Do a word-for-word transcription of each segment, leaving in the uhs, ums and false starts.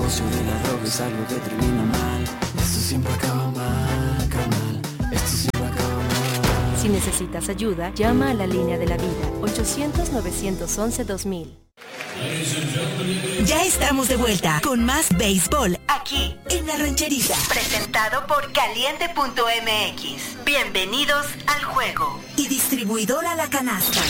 negocio de la droga es algo que termina mal. Esto siempre acaba mal, carnal. Esto siempre acaba mal. Si necesitas ayuda, llama a la línea de la vida, ochocientos, novecientos once, dos mil. Ya estamos de vuelta con más béisbol aquí en La Rancherita. Presentado por Caliente punto M X. Bienvenidos al juego. Y distribuidora La Canasta.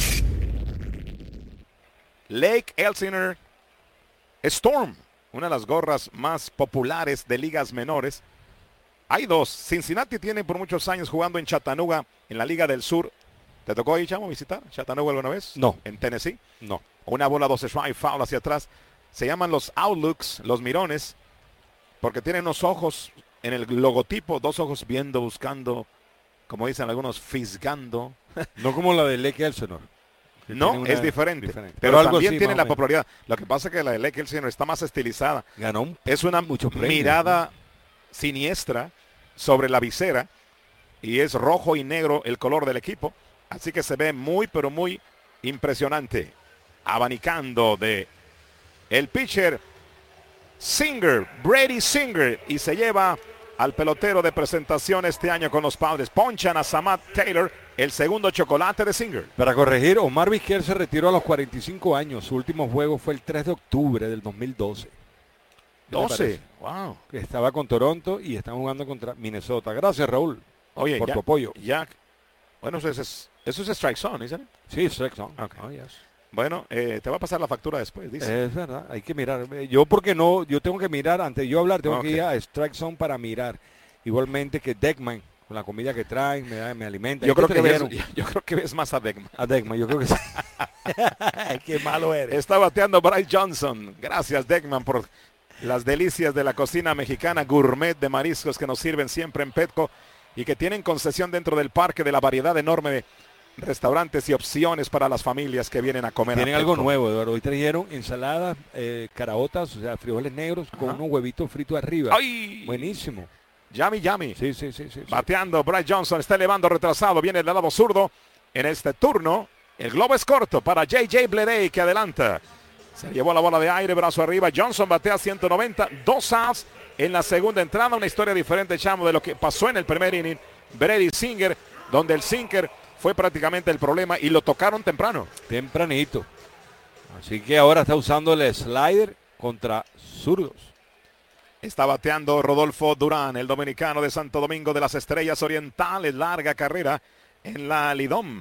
Lake Elsinore Storm, una de las gorras más populares de ligas menores. Hay dos. Cincinnati tiene por muchos años jugando en Chattanooga, en la Liga del Sur. ¿Te tocó ahí, chamo, visitar Chattanooga alguna vez? No. ¿En Tennessee? No. Una bola, dos strike, foul hacia atrás. Se llaman los outlooks, los mirones, porque tienen unos ojos en el logotipo, dos ojos viendo, buscando, como dicen algunos, fisgando. No como la de Lake Elsinore. No, una, es diferente. diferente. Pero, Pero algo también así, tiene la menos. popularidad. Lo que pasa es que la de Lake Elsinore está más estilizada. Ganó un, Es una muchos premios, mirada ¿no? siniestra sobre la visera y es rojo y negro el color del equipo. Así que se ve muy, pero muy impresionante. Abanicando de el pitcher Singer, Brady Singer, y se lleva al pelotero de presentación este año con los Padres. Ponchan a Samad Taylor, el segundo chocolate de Singer. Para corregir, Omar Vizquel se retiró a los cuarenta y cinco años. Su último juego fue el tres de octubre del dos mil doce. doce. Wow. Que estaba con Toronto y están jugando contra Minnesota. Gracias, Raúl, Oye, por ya, tu apoyo. Ya, bueno, eso es, eso es strike zone, ¿isn't it? Sí, strike zone. Okay. Oh, yes. Bueno, eh, te va a pasar la factura después, dice. Es verdad, hay que mirar. Yo porque no, yo tengo que mirar, antes de yo hablar, tengo Okay. que ir a strike zone para mirar. Igualmente que Deckman, con la comida que traen, me, da- me alimenta. Yo ¿Qué creo, que ves, trajeron? yo creo que ves más a Deckman. A Deckman, yo creo que sí. Qué malo eres. Está bateando Bryce Johnson. Gracias, Deckman, por las delicias de la cocina mexicana gourmet de mariscos que nos sirven siempre en Petco y que tienen concesión dentro del parque de la variedad enorme de restaurantes y opciones para las familias que vienen a comer. Tienen a algo Petco. nuevo, Eduardo. Hoy trajeron ensaladas, eh, caraotas, o sea, frijoles negros con Ajá. unos huevitos fritos arriba. ¡Ay! Buenísimo. Yummy, yummy. Sí, sí, sí, sí. sí. Bateando Bryce Johnson, está elevando retrasado, viene del lado zurdo en este turno. El globo es corto para J J Bleday que adelanta. Se llevó la bola de aire, brazo arriba. Johnson batea ciento noventa, dos outs en la segunda entrada. Una historia diferente, chamo, de lo que pasó en el primer inning. Brady Singer, donde el sinker fue prácticamente el problema y lo tocaron temprano. Tempranito. Así que ahora está usando el slider contra zurdos. Está bateando Rodolfo Durán, el dominicano de Santo Domingo de las Estrellas Orientales. Larga carrera en la Lidom.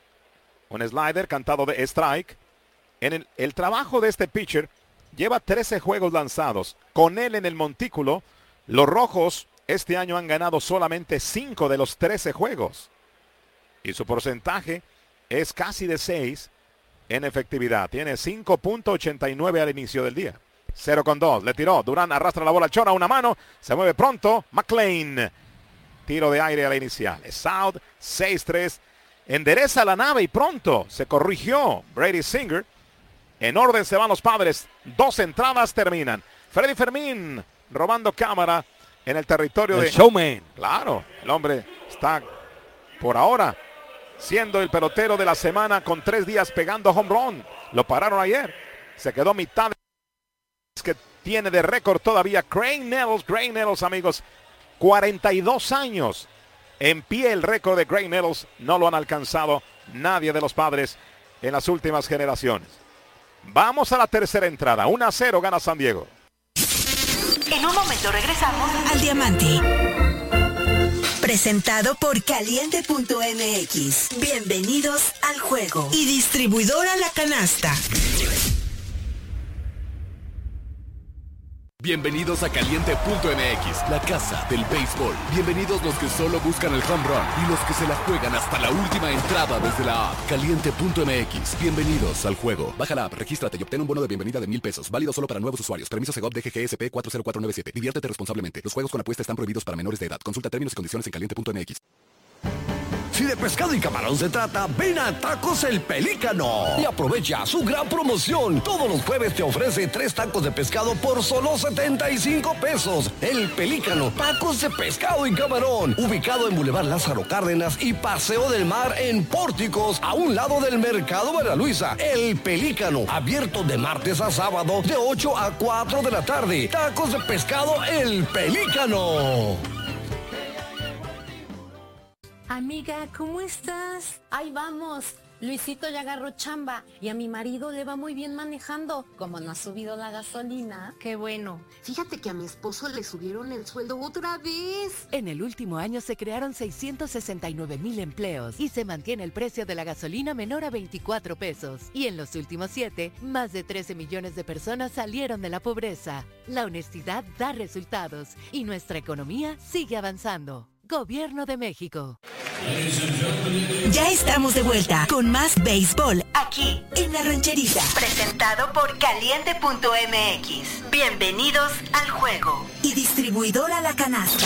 Un slider cantado de strike. En el, el trabajo de este pitcher lleva trece juegos lanzados. Con él en el montículo, los rojos este año han ganado solamente cinco de los trece juegos. Y su porcentaje es casi de seis en efectividad. Tiene cinco punto ochenta y nueve al inicio del día. cero con dos. Le tiró. Durán arrastra la bola al chona. Una mano. Se mueve pronto. McLean. Tiro de aire a la inicial. Es out. seis tres. Endereza la nave y pronto se corrigió Brady Singer. En orden se van los Padres. Dos entradas terminan. Freddy Fermín robando cámara en el territorio El de... showman. Claro, el hombre está por ahora siendo el pelotero de la semana con tres días pegando home run. Lo pararon ayer. Se quedó mitad de... que tiene de récord todavía Craig Nettles. Craig Nettles, amigos, cuarenta y dos años. En pie el récord de Craig Nettles. No lo han alcanzado nadie de los Padres en las últimas generaciones. Vamos a la tercera entrada. uno a cero gana San Diego. En un momento regresamos al Diamante. Presentado por Caliente punto M X. Bienvenidos al juego. Y distribuidora La Canasta. Bienvenidos a Caliente punto M X, la casa del béisbol. Bienvenidos los que solo buscan el home run y los que se la juegan hasta la última entrada desde la app. Caliente punto M X, bienvenidos al juego. Baja la app, regístrate y obtén un bono de bienvenida de mil pesos. Válido solo para nuevos usuarios. Permiso Segov D G G S P cuatro cero cuatro nueve siete. Diviértete responsablemente. Los juegos con apuesta están prohibidos para menores de edad. Consulta términos y condiciones en Caliente punto M X. Si de pescado y camarón se trata, ven a Tacos El Pelícano y aprovecha su gran promoción. Todos los jueves te ofrece tres tacos de pescado por solo setenta y cinco pesos. El Pelícano, tacos de pescado y camarón, ubicado en Boulevard Lázaro Cárdenas y Paseo del Mar en Pórticos, a un lado del Mercado María Luisa. El Pelícano, abierto de martes a sábado de ocho a cuatro de la tarde. Tacos de pescado El Pelícano. Amiga, ¿cómo estás? Ahí vamos. Luisito ya agarró chamba y a mi marido le va muy bien manejando. Como no ha subido la gasolina. Qué bueno. Fíjate que a mi esposo le subieron el sueldo otra vez. En el último año se crearon seiscientos sesenta y nueve mil empleos y se mantiene el precio de la gasolina menor a veinticuatro pesos. Y en los últimos siete, más de trece millones de personas salieron de la pobreza. La honestidad da resultados y nuestra economía sigue avanzando. Gobierno de México. Ya estamos de vuelta con más béisbol aquí en La Rancherita. Presentado por Caliente punto M X. Bienvenidos al juego. Y distribuidora La Canasta.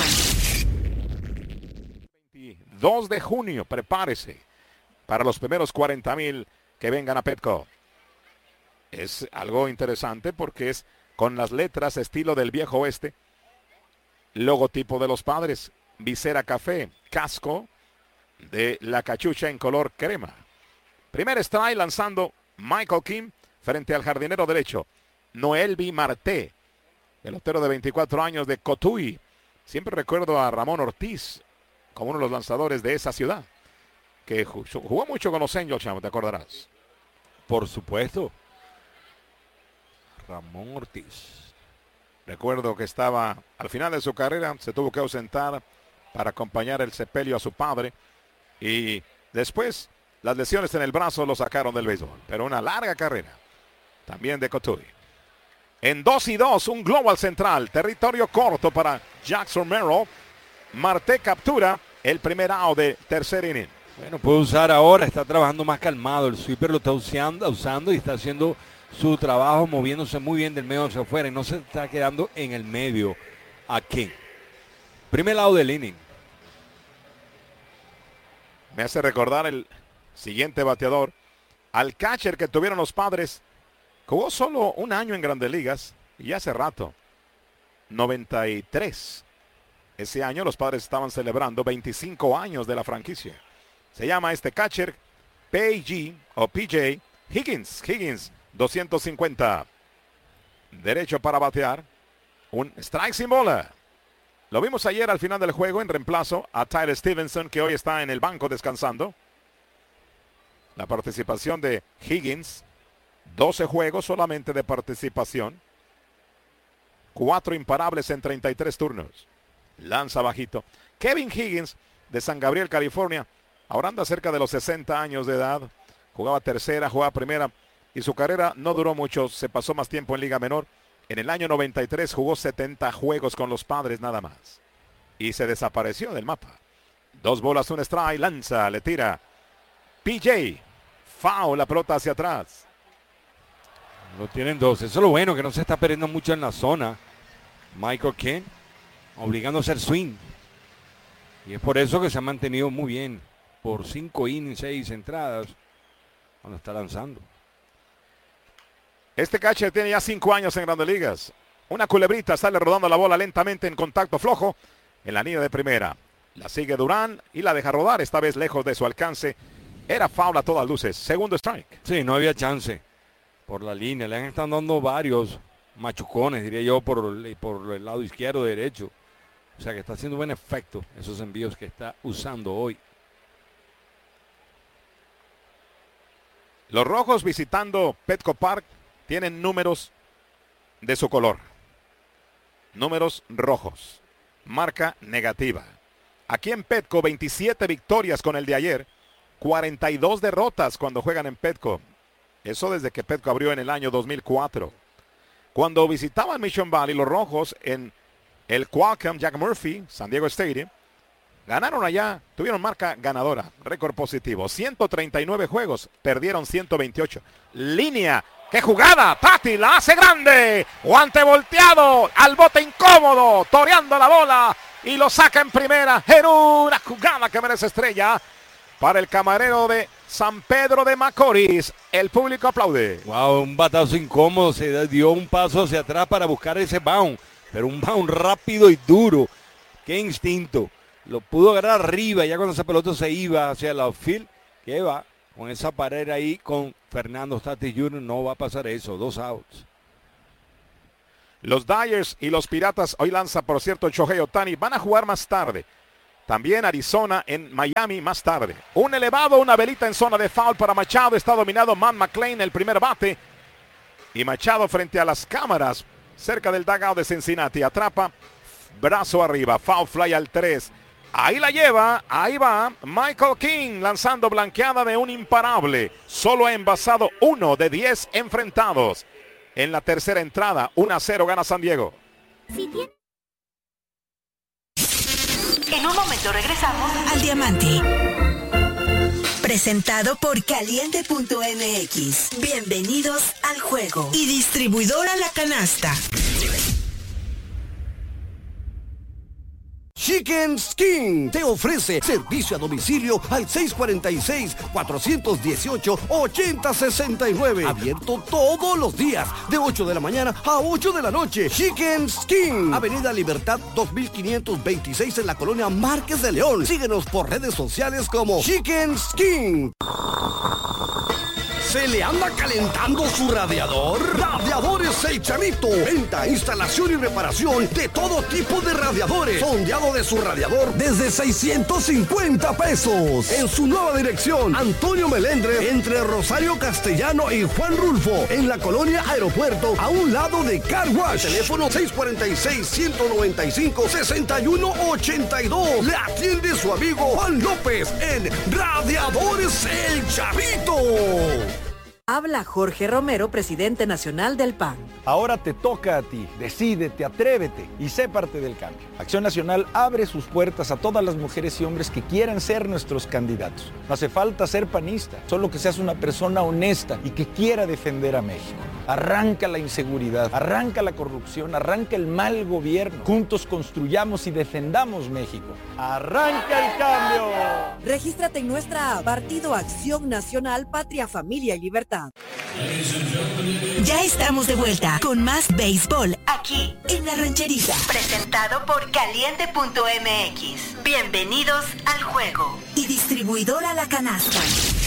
veintidós de junio, prepárese para los primeros cuarenta mil que vengan a Petco. Es algo interesante porque es con las letras estilo del viejo oeste, logotipo de los Padres, visera café, casco de la cachucha en color crema. Primer strike lanzando Michael Kim frente al jardinero derecho Noelvi Marté, pelotero de veinticuatro años de Cotuí. Siempre recuerdo a Ramón Ortiz como uno de los lanzadores de esa ciudad, que jugó mucho con los Angels, te acordarás. Por supuesto. Ramón Ortiz. Recuerdo que estaba al final de su carrera, se tuvo que ausentar para acompañar el sepelio a su padre. Y después las lesiones en el brazo lo sacaron del béisbol. Pero una larga carrera también de Cotuí. En dos y dos, un global central. Territorio corto para Jackson Merrill. Marté captura el primer out de tercer inning. Bueno, puede usar ahora, está trabajando más calmado. El sweeper lo está usando, usando y está haciendo su trabajo, moviéndose muy bien del medio hacia afuera. Y no se está quedando en el medio aquí. Primer out del inning. Me hace recordar el siguiente bateador, al catcher que tuvieron los Padres. Jugó solo un año en Grandes Ligas y hace rato, noventa y tres. Ese año los Padres estaban celebrando veinticinco años de la franquicia. Se llama este catcher P G o P J Higgins. Higgins, doscientos cincuenta. Derecho para batear. Un strike sin bola. Lo vimos ayer al final del juego en reemplazo a Tyler Stevenson, que hoy está en el banco descansando. La participación de Higgins, doce juegos solamente de participación. Cuatro imparables en treinta y tres turnos. Lanza bajito. Kevin Higgins de San Gabriel, California. Ahora anda cerca de los sesenta años de edad. Jugaba tercera, jugaba primera. Y su carrera no duró mucho. Se pasó más tiempo en Liga Menor. En el año noventa y tres jugó setenta juegos con los Padres nada más. Y se desapareció del mapa. Dos bolas, un strike, lanza, le tira. P J, foul, la pelota hacia atrás. Lo tienen dos. Eso es lo bueno, que no se está perdiendo mucho en la zona. Michael King, obligando a hacer swing. Y es por eso que se ha mantenido muy bien. Por cinco innings, seis entradas. Cuando está lanzando. Este catcher tiene ya cinco años en Grandes Ligas. Una culebrita, sale rodando la bola lentamente en contacto flojo en la línea de primera. La sigue Durán y la deja rodar, esta vez lejos de su alcance. Era foul a todas luces. Segundo strike. Sí, no había chance por la línea. Le han estado dando varios machucones, diría yo, por, por el lado izquierdo, derecho. O sea que está haciendo buen efecto esos envíos que está usando hoy. Los Rojos visitando Petco Park tienen números de su color. Números rojos. Marca negativa. Aquí en Petco, veintisiete victorias con el de ayer. cuarenta y dos derrotas cuando juegan en Petco. Eso desde que Petco abrió en el año dos mil cuatro. Cuando visitaban Mission Valley, los Rojos en el Qualcomm Jack Murphy, San Diego Stadium, ganaron allá, tuvieron marca ganadora, récord positivo. ciento treinta y nueve juegos, perdieron ciento veintiocho. Línea. ¡Qué jugada! Tati la hace grande. Guante volteado. Al bote incómodo. Toreando la bola. Y lo saca en primera. En una jugada que merece estrella. para el camarero de San Pedro de Macorís. El público aplaude. Wow, un batazo incómodo, se dio un paso hacia atrás para buscar ese bound, pero un bound rápido y duro. Qué instinto. Lo pudo agarrar arriba, ya cuando esa pelota se iba hacia el outfield, que va con esa pared ahí con Fernando Tatis junior No va a pasar eso, dos outs. Los Dyers y los Piratas, hoy lanza por cierto Shohei Ohtani, van a jugar más tarde. También Arizona en Miami más tarde. Un elevado, una velita en zona de foul para Machado. Está dominado Matt McLain el primer bate. Y Machado frente a las cámaras cerca del dugout de Cincinnati. Atrapa, brazo arriba, foul fly al tres. Ahí la lleva, ahí va Michael King lanzando blanqueada de un imparable. Solo ha envasado uno de diez enfrentados. En la tercera entrada, uno a cero gana San Diego. Si tiene... En un momento regresamos al Diamante. Presentado por Caliente punto M X. Bienvenidos al juego. Y distribuidora La Canasta. Chicken Skin te ofrece servicio a domicilio al seis cuatro seis, cuatro uno ocho, ocho cero seis nueve. Abierto todos los días, de ocho de la mañana a ocho de la noche. Chicken Skin, Avenida Libertad dos mil quinientos veintiséis en la colonia Márquez de León. Síguenos por redes sociales como Chicken Skin. ¿Se le anda calentando su radiador? Radiadores El Chavito. Venta, instalación y reparación de todo tipo de radiadores. Sondeado de su radiador desde seiscientos cincuenta pesos. En su nueva dirección, Antonio Melendre, entre Rosario Castellano y Juan Rulfo, en la colonia Aeropuerto, a un lado de Car Wash. Teléfono seis cuatro seis, uno nueve cinco, seis uno ocho dos. Le atiende su amigo Juan López en Radiadores El Chavito. Habla Jorge Romero, presidente nacional del P A N. Ahora te toca a ti. Decídete, atrévete y sé parte del cambio. Acción Nacional abre sus puertas a todas las mujeres y hombres que quieran ser nuestros candidatos. No hace falta ser panista, solo que seas una persona honesta y que quiera defender a México. Arranca la inseguridad, arranca la corrupción, arranca el mal gobierno. Juntos construyamos y defendamos México. ¡Arranca el cambio! Regístrate en nuestra app, Partido Acción Nacional, Patria, Familia y Libertad. Ya estamos de vuelta con más béisbol aquí en La Rancherita. Presentado por Caliente punto M X. Bienvenidos al juego. Y distribuidora La Canasta.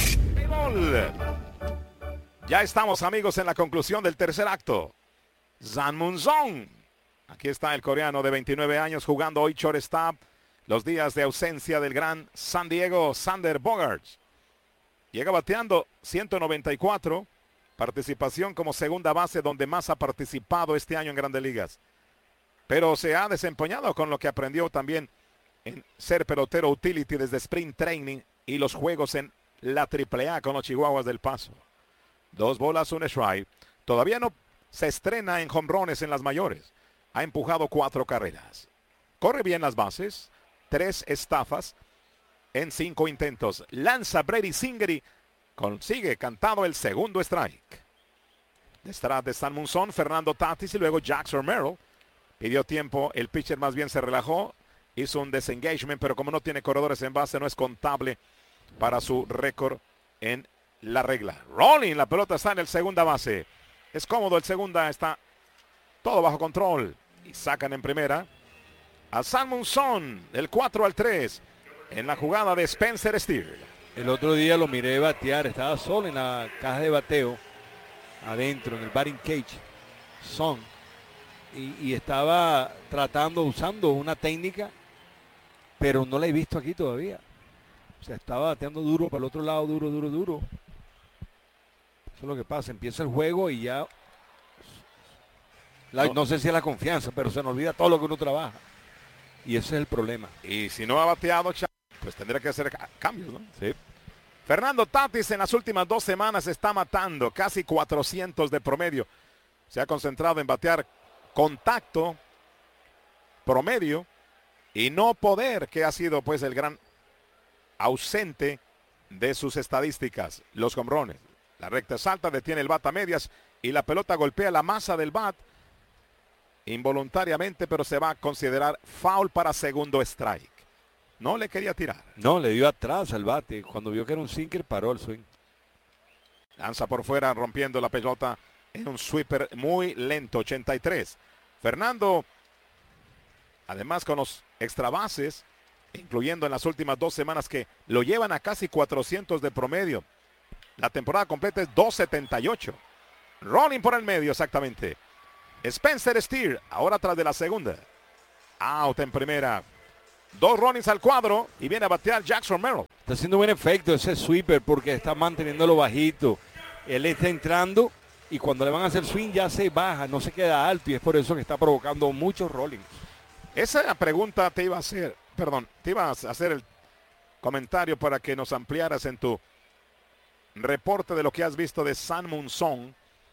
Ya estamos, amigos, en la conclusión del tercer acto. San Munson. Aquí está el coreano de veintinueve años jugando hoy shortstop. Los días de ausencia del gran San Diego, Xander Bogaerts. Llega bateando ciento noventa y cuatro. Participación como segunda base donde más ha participado este año en Grandes Ligas. Pero se ha desempeñado con lo que aprendió también en ser pelotero utility desde Spring Training y los juegos en la triple A con los Chihuahuas del Paso. Dos bolas, un strike. Todavía no se estrena en jonrones en las mayores. Ha empujado cuatro carreras. Corre bien las bases. Tres estafas en cinco intentos. Lanza Brady Singer y consigue cantado el segundo strike. Detrás de San Munson, Fernando Tatis y luego Jax Romero. Pidió tiempo, el pitcher más bien se relajó. Hizo un disengagement, pero como no tiene corredores en base, no es contable para su récord en la regla. Rolling, la pelota está en el segunda base. Es cómodo, el segunda está todo bajo control. Y sacan en primera a San Munson, del cuatro al tres, en la jugada de Spencer Steer. El otro día lo miré batear, estaba solo en la caja de bateo, adentro, en el batting cage, Son, y, y estaba tratando, usando una técnica, pero no la he visto aquí todavía. O sea, estaba bateando duro para el otro lado, duro, duro, duro. Eso es lo que pasa, empieza el juego y ya, la, no. no sé si es la confianza, pero se nos olvida todo lo que uno trabaja. Y ese es el problema. Y si no ha bateado, pues tendrá que hacer cambios, ¿no? Sí. Fernando Tatis en las últimas dos semanas está matando casi cuatrocientos de promedio. Se ha concentrado en batear contacto promedio y no poder, que ha sido pues el gran ausente de sus estadísticas. Los jonrones. La recta es alta, detiene el bat a medias y la pelota golpea la masa del bat involuntariamente, pero se va a considerar foul para segundo strike. no le quería tirar. No, le dio atrás al bate. Cuando vio que era un sinker, paró el swing. Lanza por fuera, rompiendo la pelota en un sweeper muy lento, ochenta y tres. Fernando, además con los extra bases, incluyendo en las últimas dos semanas que lo llevan a casi cuatrocientos de promedio. La temporada completa es dos setenta y ocho. Rolling por el medio exactamente. Spencer Steer, ahora tras de la segunda. Out en primera. Dos runnings al cuadro y viene a batear Jackson Merrill. Está haciendo buen efecto ese sweeper porque está manteniéndolo bajito. Él está entrando y cuando le van a hacer swing ya se baja, no se queda alto y es por eso que está provocando muchos rollings. Esa pregunta te iba a hacer, perdón, te iba a hacer el comentario para que nos ampliaras en tu reporte de lo que has visto de San Moon Song.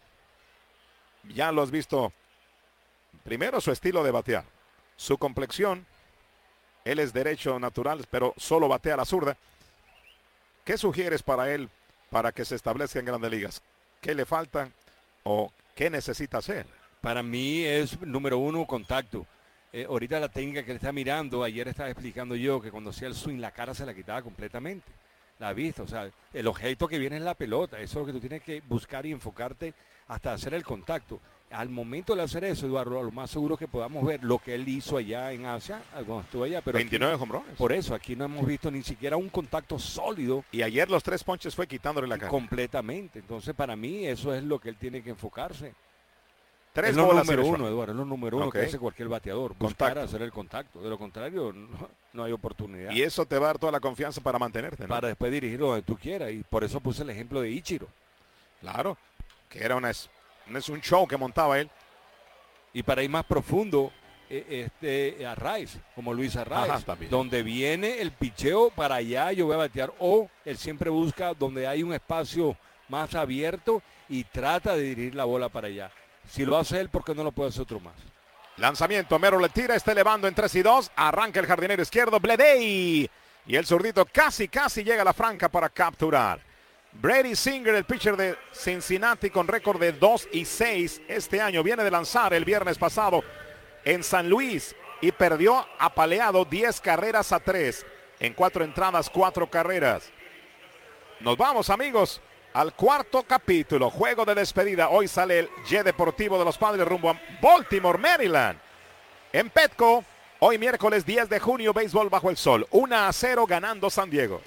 Ya lo has visto. Primero su estilo de batear, su complexión. Él es derecho natural, pero solo batea la zurda. ¿Qué sugieres para él para que se establezca en Grandes Ligas? ¿Qué le falta o qué necesita hacer? Para mí es número uno contacto. Eh, ahorita la técnica que le está mirando, ayer estaba explicando yo que cuando hacía el swing la cara se la quitaba completamente. La vista, o sea, el objeto que viene es la pelota. Eso es lo que tú tienes que buscar y enfocarte hasta hacer el contacto. Al momento de hacer eso, Eduardo, lo más seguro que podamos ver lo que él hizo allá en Asia, cuando estuvo allá. Pero veintinueve aquí, home runs. Por eso, aquí no hemos visto ni siquiera un contacto sólido. Y ayer los tres ponches fue quitándole la cara. Completamente. Entonces, para mí, eso es lo que él tiene que enfocarse. Tres es lo bolas número uno, Eduardo, es lo número uno okay. que hace cualquier bateador. Buscar contacto. Hacer el contacto. De lo contrario, no, no hay oportunidad. Y eso te va a dar toda la confianza para mantenerte, ¿no? Para después dirigirlo donde tú quieras. Y por eso puse el ejemplo de Ichiro. Claro, que era una, un, un show que montaba él. Y para ir más profundo, este Arraez, como Luis Arraez, Ajá, donde viene el picheo para allá, yo voy a batear. O él siempre busca donde hay un espacio más abierto y trata de dirigir la bola para allá. Si lo hace él, ¿por qué no lo puede hacer otro más? Lanzamiento, Merrill le tira, está elevando en tres y dos. Arranca el jardinero izquierdo, Bleday. Y el zurdito casi, casi llega a la franca para capturar. Brady Singer, el pitcher de Cincinnati con récord de dos y seis este año. Viene de lanzar el viernes pasado en San Luis y perdió apaleado diez carreras a tres. En cuatro entradas, cuatro carreras. Nos vamos, amigos, al cuarto capítulo. Juego de despedida. Hoy sale el Jet Deportivo de los Padres rumbo a Baltimore, Maryland. En Petco, hoy miércoles diez de junio, béisbol bajo el sol. uno a cero ganando San Diego.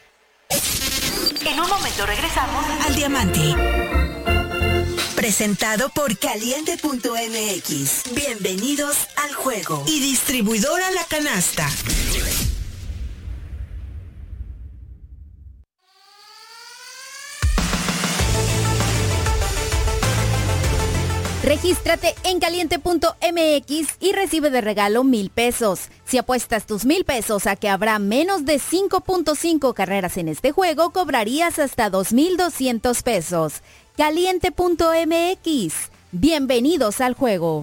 En un momento regresamos al Diamante. Presentado por Caliente punto M X. Bienvenidos al juego. Y distribuidora La Canasta. Regístrate en Caliente punto M X y recibe de regalo mil pesos. Si apuestas tus mil pesos a que habrá menos de cinco punto cinco carreras en este juego, cobrarías hasta dos mil doscientos pesos. Caliente punto M X. Bienvenidos al juego.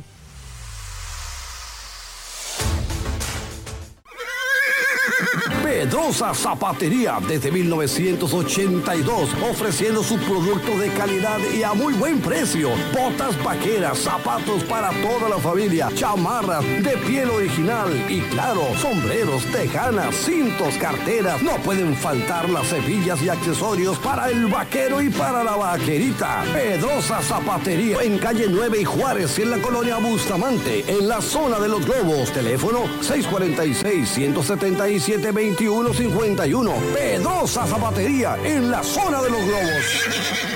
Pedrosa Zapatería desde mil novecientos ochenta y dos, ofreciendo su producto de calidad y a muy buen precio. Botas vaqueras, zapatos para toda la familia, chamarras de piel original y claro, sombreros, tejanas, cintos, carteras. No pueden faltar las hebillas y accesorios para el vaquero y para la vaquerita. Pedrosa Zapatería en calle nueve y Juárez, en la colonia Bustamante, en la zona de los globos. Teléfono seis cuatro seis, uno siete siete, dos uno cinco uno. Pedrosa Zapatería en la zona de los globos.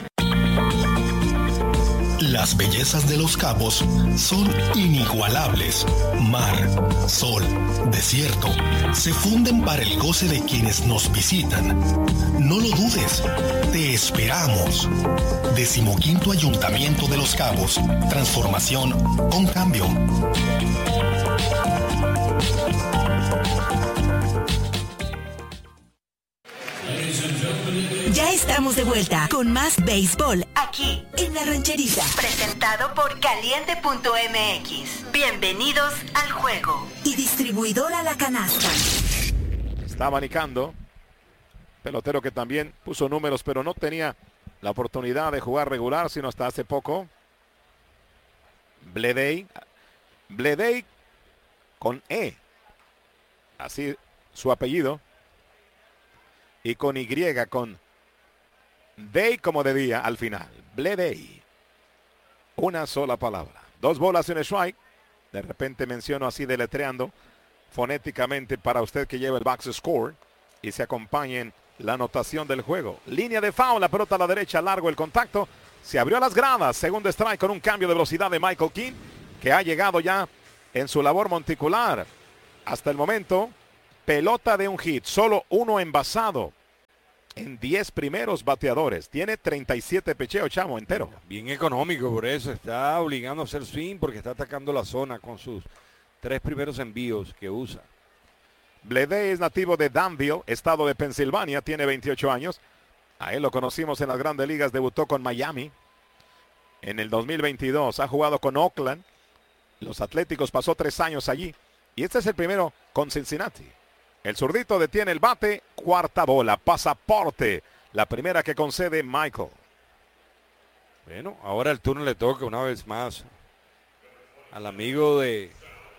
Las bellezas de Los Cabos son inigualables. Mar, sol, desierto, se funden para el goce de quienes nos visitan. No lo dudes, te esperamos. Decimoquinto Ayuntamiento de Los Cabos. Transformación con cambio. Ya estamos de vuelta con más béisbol aquí en La Rancherita. Presentado por Caliente punto M X. Bienvenidos al juego. Y distribuidora La Canasta. Está abanicando. Pelotero que también puso números, pero no tenía la oportunidad de jugar regular, sino hasta hace poco. Bleday. Bleday con E. Así su apellido. y con Y, con day como de día al final. Bleday. Una sola palabra. Dos bolas y un strike. De repente menciono así deletreando fonéticamente para usted que lleva el box score y se acompañen la anotación del juego. Línea de foul, la pelota a la derecha, largo el contacto. Se abrió a las gradas. Segundo strike con un cambio de velocidad de Michael King, que ha llegado ya en su labor monticular. Hasta el momento, pelota de un hit, solo uno envasado en diez primeros bateadores. Tiene treinta y siete picheos, chamo, entero. Bien económico, por eso está obligando a hacer swing porque está atacando la zona con sus tres primeros envíos que usa. Bleday es nativo de Danville, estado de Pensilvania, tiene veintiocho años. A él lo conocimos en las grandes ligas, debutó con Miami. En el dos mil veintidós ha jugado con Oakland. Los Atléticos, pasó tres años allí. Y este es el primero con Cincinnati. El zurdito detiene el bate, cuarta bola, pasaporte. La primera que concede Michael. Bueno, ahora el turno le toca una vez más al amigo de,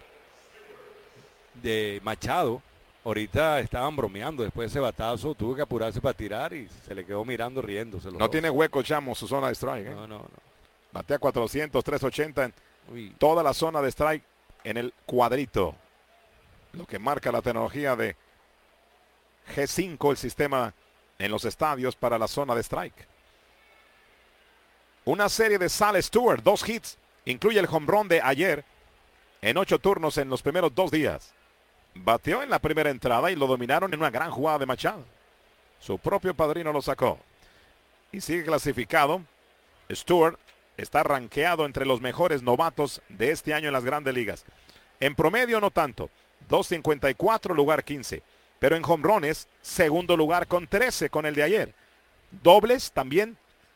de Machado. Ahorita estaban bromeando después de ese batazo, tuvo que apurarse para tirar y se le quedó mirando riéndose. No dos. Tiene hueco, chamo, su zona de strike. ¿eh? No, no, no. Batea cuatrocientos, trescientos ochenta en Uy. Toda la zona de strike en el cuadrito. Lo que marca la tecnología de G cinco, el sistema en los estadios para la zona de strike. Una serie de Sal Stewart, dos hits, incluye el home run de ayer en ocho turnos en los primeros dos días. Bateó en la primera entrada y lo dominaron en una gran jugada de Machado. Su propio padrino lo sacó. Y sigue clasificado. Stewart está rankeado entre los mejores novatos de este año en las grandes ligas. En promedio no tanto. dos cincuenta y cuatro, lugar quince. Pero en home runs, segundo lugar con trece con el de ayer. Dobles también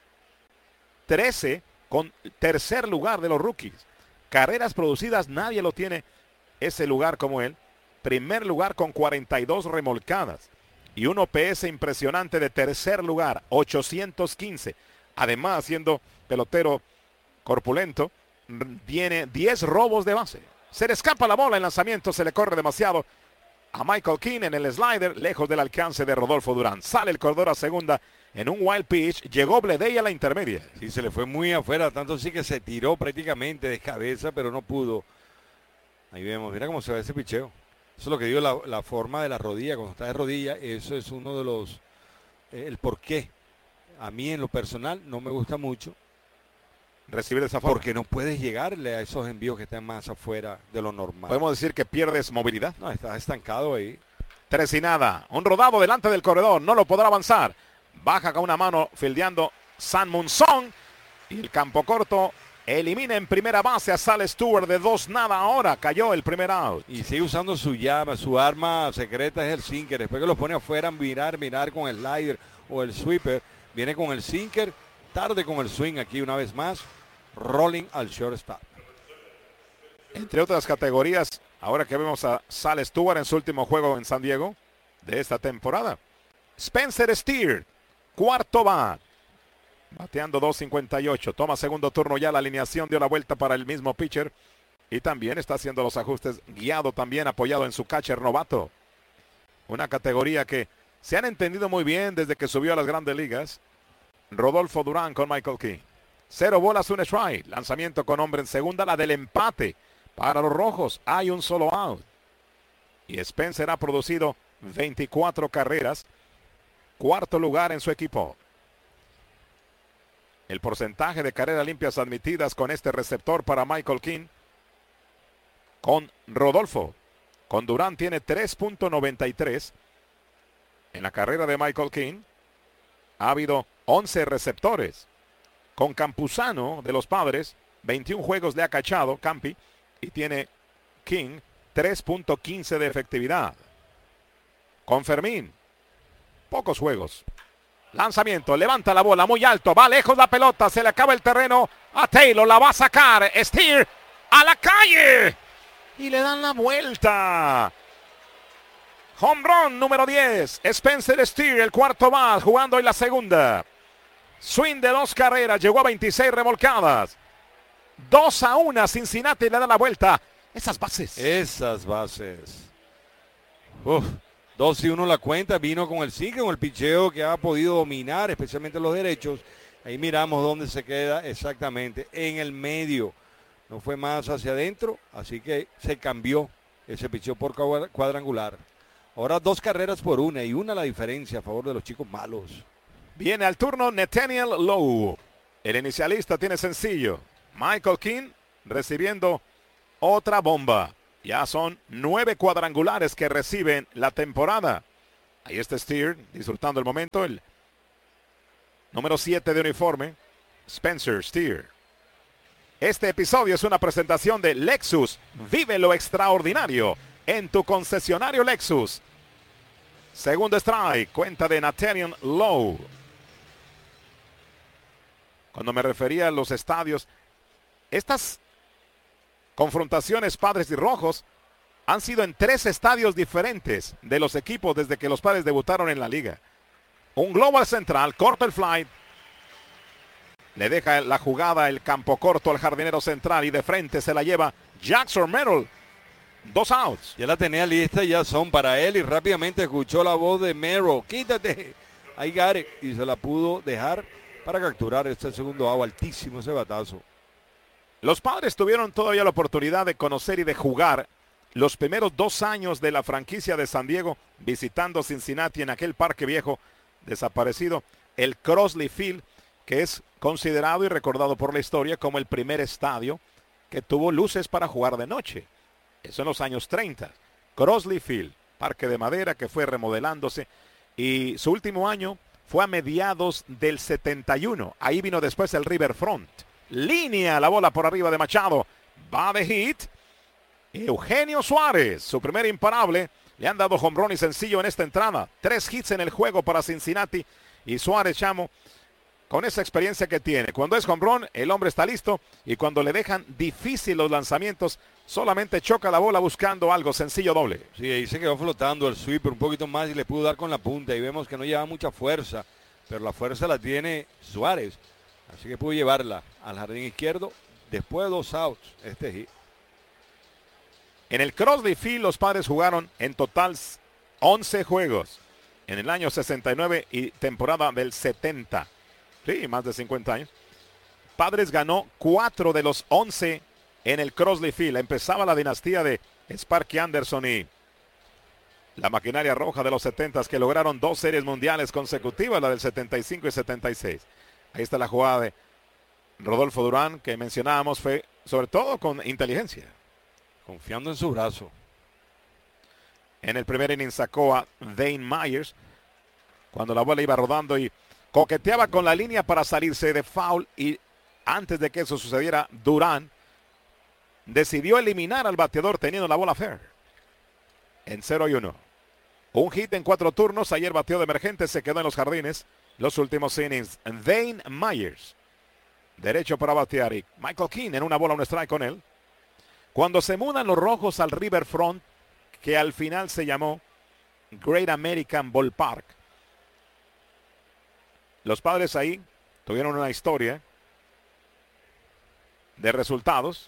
trece con tercer lugar de los rookies. Carreras producidas, nadie lo tiene ese lugar como él. Primer lugar con cuarenta y dos remolcadas. Y un O P S impresionante de tercer lugar, ochocientos quince. Además, siendo pelotero corpulento, tiene diez robos de base. Se le escapa la bola en lanzamiento, se le corre demasiado a Michael King en el slider, lejos del alcance de Rodolfo Durán. Sale el corredor a segunda en un wild pitch, llegó Bleday a la intermedia. Sí, se le fue muy afuera, tanto sí que se tiró prácticamente de cabeza, pero no pudo. Ahí vemos, mira cómo se ve ese picheo. Eso es lo que digo, la, la forma de la rodilla, cuando está de rodilla, eso es uno de los, eh, el por qué. A mí en lo personal no me gusta mucho recibir de esa forma. Porque no puedes llegarle a esos envíos que están más afuera de lo normal. ¿Podemos decir que pierdes movilidad? No, estás estancado ahí. Tres y nada. Un rodado delante del corredor. No lo podrá avanzar. Baja con una mano fildeando San Munson. Y el campo corto elimina en primera base a Sal Stewart de dos nada. Ahora cayó el primer out. Y sigue usando su llama, su arma secreta es el sinker. Después que lo pone afuera, mirar, mirar con el slider o el sweeper. Viene con el sinker. Tarde con el swing aquí una vez más. Rolling al shortstop. Entre otras categorías, ahora que vemos a Sal Stewart en su último juego en San Diego de esta temporada. Spencer Steer, cuarto bat. Bateando dos cincuenta y ocho. Toma segundo turno ya la alineación. Dio la vuelta para el mismo pitcher. Y también está haciendo los ajustes. Guiado también, apoyado en su catcher novato. Una categoría que se han entendido muy bien desde que subió a las grandes ligas. Rodolfo Durán con Michael King. Cero bolas, un strike. Lanzamiento con hombre en segunda. La del empate para los rojos. Hay un solo out. Y Spencer ha producido veinticuatro carreras. Cuarto lugar en su equipo. El porcentaje de carreras limpias admitidas con este receptor para Michael King. Con Rodolfo. Con Durán tiene tres punto noventa y tres. En la carrera de Michael King ha habido once receptores. Con Campuzano de los Padres, veintiún juegos le ha cachado Campi. Y tiene King tres punto quince de efectividad. Con Fermín, pocos juegos. Lanzamiento, levanta la bola muy alto, va lejos la pelota, se le acaba el terreno a Taylor, la va a sacar, Steer a la calle y le dan la vuelta. Home run número diez, Spencer Steer, el cuarto más, jugando hoy la segunda. Swing de dos carreras, llegó a veintiséis remolcadas. dos a uno, Cincinnati le da la vuelta. Esas bases. Esas bases. Uf. dos y uno la cuenta, vino con el single, con el picheo que ha podido dominar, especialmente los derechos. Ahí miramos dónde se queda exactamente, en el medio. No fue más hacia adentro, así que se cambió ese picheo por cuadrangular. Ahora dos carreras por una y una la diferencia a favor de los chicos malos. Viene al turno Nathaniel Lowe. El inicialista tiene sencillo. Michael King recibiendo otra bomba. Ya son nueve cuadrangulares que reciben la temporada. Ahí está Steer disfrutando el momento. El número siete de uniforme, Spencer Steer. Este episodio es una presentación de Lexus. Vive lo extraordinario en tu concesionario Lexus. Segundo strike, cuenta de Nathaniel Lowe. Cuando me refería a los estadios, estas confrontaciones Padres y Rojos han sido en tres estadios diferentes de los equipos desde que los Padres debutaron en la liga. Un global central, corto el fly. Le deja la jugada, el campo corto al jardinero central y de frente se la lleva Jackson Merrill. Dos outs. Ya la tenía lista, ya son para él y rápidamente escuchó la voz de Merrill. Quítate. I got it. Y se la pudo dejar para capturar este segundo out. Altísimo ese batazo. Los Padres tuvieron todavía la oportunidad de conocer y de jugar los primeros dos años de la franquicia de San Diego visitando Cincinnati en aquel parque viejo desaparecido, el Crosley Field, que es considerado y recordado por la historia como el primer estadio que tuvo luces para jugar de noche. Eso en los años treinta. Crosley Field, parque de madera que fue remodelándose y su último año fue a mediados del setenta y uno. Ahí vino después el Riverfront. Línea la bola por arriba de Machado. Va de hit. Eugenio Suárez, su primer imparable. Le han dado home run y sencillo en esta entrada. Tres hits en el juego para Cincinnati. Y Suárez, chamo, con esa experiencia que tiene. Cuando es home run, el hombre está listo. Y cuando le dejan difícil los lanzamientos, solamente choca la bola buscando algo. Sencillo doble. Sí, ahí se quedó flotando el sweeper un poquito más y le pudo dar con la punta. Y vemos que no lleva mucha fuerza. Pero la fuerza la tiene Suárez. Así que pudo llevarla al jardín izquierdo después de dos outs este hit. En el Crosley Field los Padres jugaron en total once juegos en el año sesenta y nueve y temporada del setenta. Sí, más de cincuenta años. Padres ganó cuatro de los once en el Crosley Field. Empezaba la dinastía de Sparky Anderson y la maquinaria roja de los setentas que lograron dos series mundiales consecutivas, la del setenta y cinco y setenta y seis. Ahí está la jugada de Rodolfo Durán que mencionábamos, fue sobre todo con inteligencia. Confiando en su brazo. En el primer inning sacó a Dane Myers cuando la bola iba rodando y coqueteaba con la línea para salirse de foul y antes de que eso sucediera, Durán decidió eliminar al bateador teniendo la bola fair. En cero y uno. Un hit en cuatro turnos. Ayer bateó de emergente, se quedó en los jardines. Los últimos innings. Dane Myers. Derecho para batear y Michael King en una bola, un strike con él. Cuando se mudan los rojos al Riverfront, que al final se llamó Great American Ballpark. Los Padres ahí tuvieron una historia de resultados.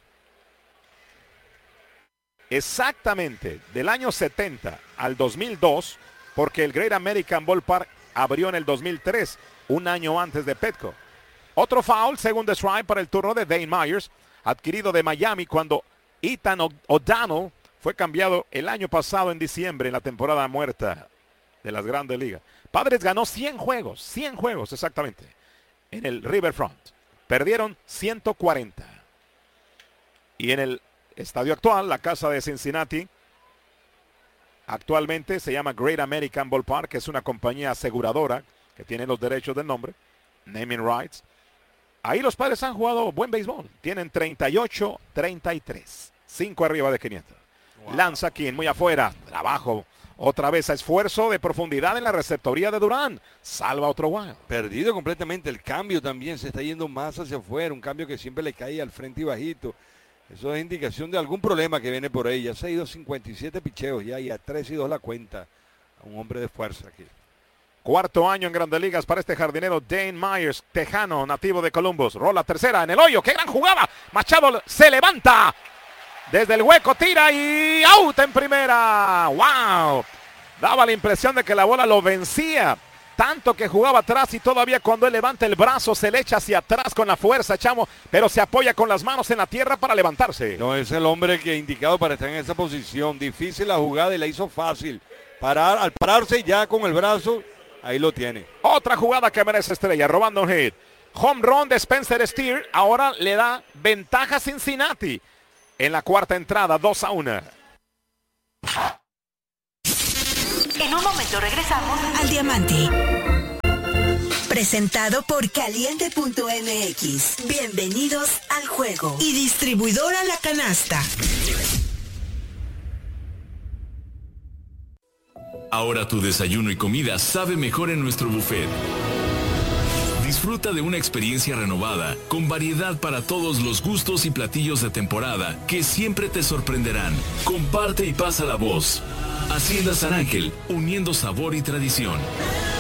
Exactamente del año setenta al dos mil dos, porque el Great American Ballpark abrió en el dos mil tres, un año antes de Petco. Otro foul, segundo strike para el turno de Dane Myers, adquirido de Miami cuando Ethan O'Donnell fue cambiado el año pasado en diciembre en la temporada muerta de las Grandes Ligas. Padres ganó cien juegos, cien juegos exactamente, en el Riverfront. Perdieron ciento cuarenta. Y en el estadio actual, la casa de Cincinnati, actualmente se llama Great American Ballpark, que es una compañía aseguradora que tiene los derechos del nombre, naming rights. Ahí los Padres han jugado buen béisbol. Tienen treinta y ocho treinta y tres. cinco arriba de quinientos. Wow. Lanza King muy afuera. Trabajo. Otra vez a esfuerzo de profundidad en la receptoría de Durán. Salva otro wild. Perdido completamente. El cambio también se está yendo más hacia afuera. Un cambio que siempre le cae al frente y bajito. Eso es indicación de algún problema que viene por ahí. Ya se ha ido cincuenta y siete picheos ya y a tres y dos la cuenta. A un hombre de fuerza aquí. Cuarto año en Grandes Ligas para este jardinero Dane Myers, tejano, nativo de Columbus. Rola tercera en el hoyo. ¡Qué gran jugada! Machado se levanta. Desde el hueco tira y out en primera. ¡Wow! Daba la impresión de que la bola lo vencía. Tanto que jugaba atrás y todavía cuando él levanta el brazo se le echa hacia atrás con la fuerza, Chamo, pero se apoya con las manos en la tierra para levantarse. No, es el hombre que indicado para estar en esa posición. Difícil la jugada y la hizo fácil. Parar, al pararse ya con el brazo, ahí lo tiene. Otra jugada que merece estrella, robando un hit. Home run de Spencer Steer, ahora le da ventaja a Cincinnati. En la cuarta entrada, dos a uno. En un momento regresamos al Diamante. Presentado por Caliente punto M X. Bienvenidos al juego. Y distribuidora La Canasta. Ahora tu desayuno y comida sabe mejor en nuestro buffet. Disfruta de una experiencia renovada, con variedad para todos los gustos y platillos de temporada que siempre te sorprenderán. Comparte y pasa la voz. Hacienda San Ángel, uniendo sabor y tradición.